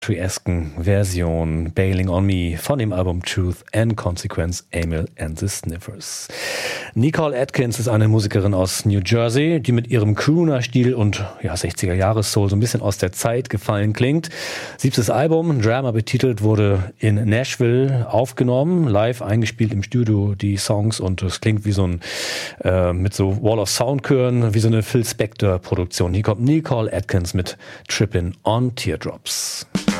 country-esken Version Bailing on Me von dem Album Truth and Consequence, Emil and the Sniffers. Nicole Atkins ist eine Musikerin aus New Jersey, die mit ihrem Crooner-Stil und 60er-Jahres-Soul so ein bisschen aus der Zeit gefallen klingt. 7. Album, Drama betitelt, wurde in Nashville aufgenommen, live eingespielt im Studio, die Songs, und es klingt wie so ein mit so Wall of Sound-Chören, wie so eine Phil Spector-Produktion. Hier kommt Nicole Atkins mit Trippin' on Teardrops.